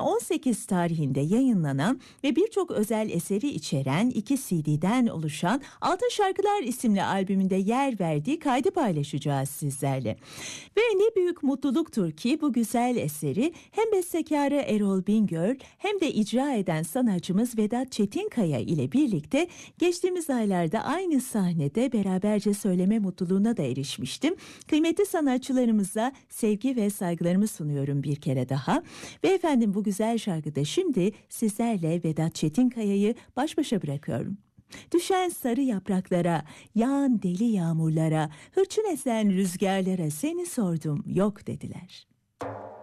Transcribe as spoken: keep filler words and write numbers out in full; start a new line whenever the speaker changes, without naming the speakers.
on sekiz tarihinde yayınlanan ve birçok özel eseri içeren iki C D'den oluşan Altın Şarkılar isimli albümünde yer verdiği kaydı paylaşacağız sizlerle. Ve ne büyük mutluluktur ki bu güzel eseri hem bestekarı Erol Bingöl hem de icra eden sanatçımız Vedat Çetinkaya ile birlikte geçtiğimiz aylarda aynı sahnede beraberce söyleme mutluluğuna da erişmiştim. Kıymetli sanatçılarımıza sevgi ve saygılarımı sunuyorum bir kere daha. Ve efendim bu güzel şarkıda şimdi sizlerle Vedat Çetinkaya'yı baş başa bırakıyorum. Düşen sarı yapraklara, yağan deli yağmurlara, hırçın esen rüzgarlara seni sordum yok dediler.